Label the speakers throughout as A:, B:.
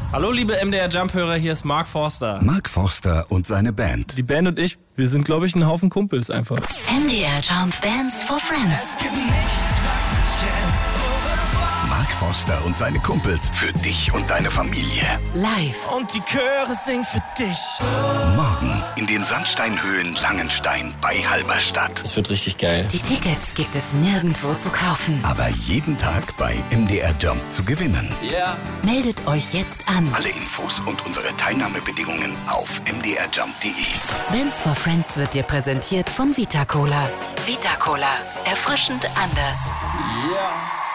A: Hallo liebe MDR Jump-Hörer, hier ist Mark Forster.
B: Mark Forster und seine Band.
A: Die Band und ich, wir sind glaube ich ein Haufen Kumpels einfach.
C: MDR Jump Bands for Friends.
B: Mark Forster und seine Kumpels für dich und deine Familie.
C: Live.
A: Und die Chöre singen für dich.
B: Morgen in den Sandsteinhöhlen Langenstein bei Halberstadt.
A: Das wird richtig geil.
C: Die Tickets gibt es nirgendwo zu kaufen.
B: Aber jeden Tag bei MDR Jump zu gewinnen.
A: Ja. Yeah.
C: Meldet euch jetzt an.
B: Alle Infos und unsere Teilnahmebedingungen auf mdrjump.de.
C: Bands for Friends wird dir präsentiert von Vita Cola. Vita Cola. Erfrischend anders.
A: Ja. Yeah.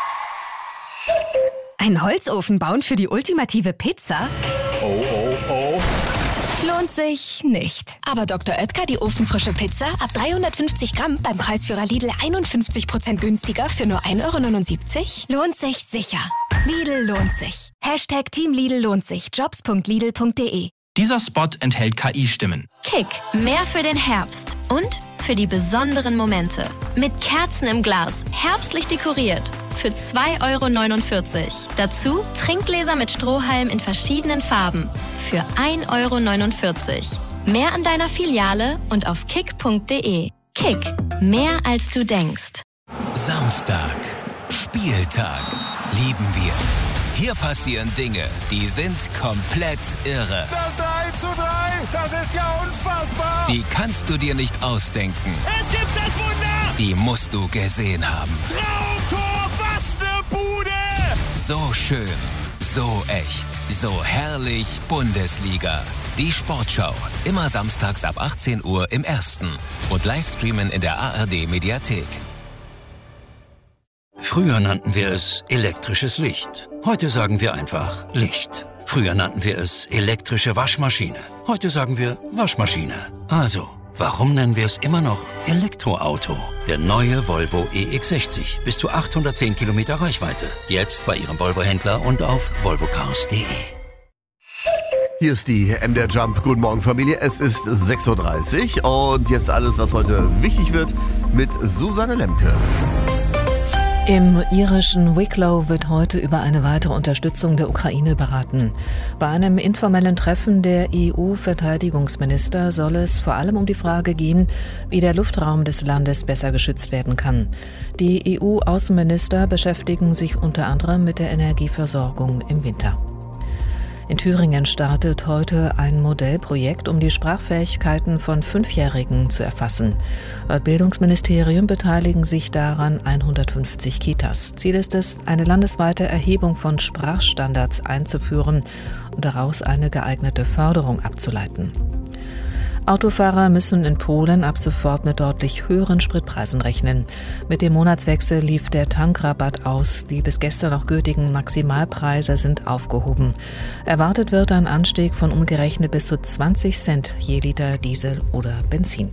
D: Ein Holzofen bauen für die ultimative Pizza?
A: Oh.
D: Lohnt sich nicht. Aber Dr. Oetker, die ofenfrische Pizza, ab 350 Gramm beim Preisführer Lidl 51% günstiger für nur 1,79 €? Lohnt sich sicher. Lidl lohnt sich. Hashtag Team Lidl lohnt sich. Jobs.lidl.de.
E: Dieser Spot enthält KI-Stimmen.
F: Kick, mehr für den Herbst und für die besonderen Momente. Mit Kerzen im Glas, herbstlich dekoriert. Für 2,49 €. Dazu Trinkgläser mit Strohhalm in verschiedenen Farben. Für 1,49 €. Mehr an deiner Filiale und auf kick.de. Kick, mehr als du denkst.
G: Samstag, Spieltag, lieben wir. Hier passieren Dinge, die sind komplett irre.
H: Das 3:3, das ist ja unfassbar.
G: Die kannst du dir nicht ausdenken.
H: Es gibt das Wunder.
G: Die musst du gesehen haben.
H: Traumtor, was ne Bude.
G: So schön, so echt, so herrlich Bundesliga. Die Sportschau, immer samstags ab 18 Uhr im Ersten und Livestreamen in der ARD-Mediathek.
I: Früher nannten wir es elektrisches Licht. Heute sagen wir einfach Licht. Früher nannten wir es elektrische Waschmaschine. Heute sagen wir Waschmaschine. Also, warum nennen wir es immer noch Elektroauto? Der neue Volvo EX60. Bis zu 810 Kilometer Reichweite. Jetzt bei Ihrem Volvo-Händler und auf volvocars.de.
J: Hier ist die MDR Jump. Guten Morgen, Familie. Es ist 6:30 Uhr und jetzt alles, was heute wichtig wird, mit Susanne Lemke.
K: Im irischen Wicklow wird heute über eine weitere Unterstützung der Ukraine beraten. Bei einem informellen Treffen der EU-Verteidigungsminister soll es vor allem um die Frage gehen, wie der Luftraum des Landes besser geschützt werden kann. Die EU-Außenminister beschäftigen sich unter anderem mit der Energieversorgung im Winter. In Thüringen startet heute ein Modellprojekt, um die Sprachfähigkeiten von 5-Jährigen zu erfassen. Laut Bildungsministerium beteiligen sich daran 150 Kitas. Ziel ist es, eine landesweite Erhebung von Sprachstandards einzuführen und daraus eine geeignete Förderung abzuleiten. Autofahrer müssen in Polen ab sofort mit deutlich höheren Spritpreisen rechnen. Mit dem Monatswechsel lief der Tankrabatt aus. Die bis gestern noch gültigen Maximalpreise sind aufgehoben. Erwartet wird ein Anstieg von umgerechnet bis zu 20 Cent je Liter Diesel oder Benzin.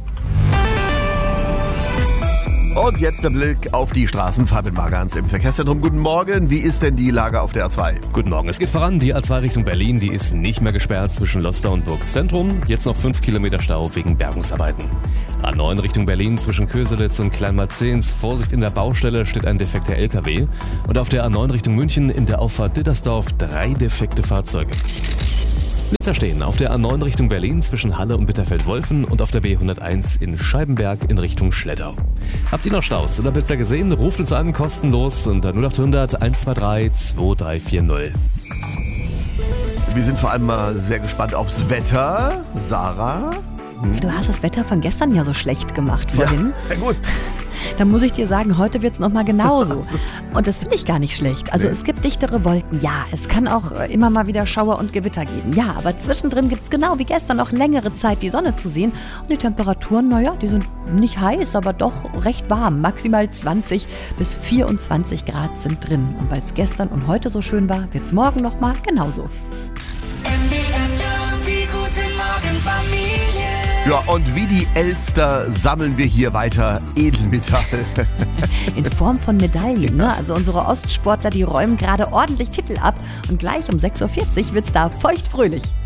J: Und jetzt der Blick auf die Straßen. Fabian Margans im Verkehrszentrum. Guten Morgen. Wie ist denn die Lage auf der A2?
L: Guten Morgen. Es geht voran. Die A2 Richtung Berlin, die ist nicht mehr gesperrt zwischen Lostar und Burgzentrum. Jetzt noch 5 Kilometer Stau wegen Bergungsarbeiten. A9 Richtung Berlin zwischen Köselitz und Kleinmarzens. Vorsicht, in der Baustelle steht ein defekter LKW. Und auf der A9 Richtung München in der Auffahrt Dittersdorf 3 defekte Fahrzeuge. Blitzer stehen auf der A9 Richtung Berlin zwischen Halle und Bitterfeld-Wolfen und auf der B101 in Scheibenberg in Richtung Schlettau. Habt ihr noch Staus oder Blitzer gesehen? Ruft uns an, kostenlos unter 0800 123 2340.
J: Wir sind vor allem mal sehr gespannt aufs Wetter. Sarah?
M: Du hast das Wetter von gestern ja so schlecht gemacht vorhin.
J: Ja, gut.
M: Dann muss ich dir sagen, heute wird es nochmal genauso. Und das finde ich gar nicht schlecht. Also es gibt dichtere Wolken, ja. Es kann auch immer mal wieder Schauer und Gewitter geben. Ja, aber zwischendrin gibt es genau wie gestern auch längere Zeit die Sonne zu sehen. Und die Temperaturen, naja, die sind nicht heiß, aber doch recht warm. Maximal 20 bis 24 Grad sind drin. Und weil es gestern und heute so schön war, wird es morgen nochmal genauso.
H: Die gute Morgenfamilie.
J: Ja, und wie die Elster sammeln wir hier weiter Edelmetall.
M: In Form von Medaillen, ne? Also unsere Ostsportler, die räumen gerade ordentlich Titel ab. Und gleich um 6:40 Uhr wird's da feuchtfröhlich.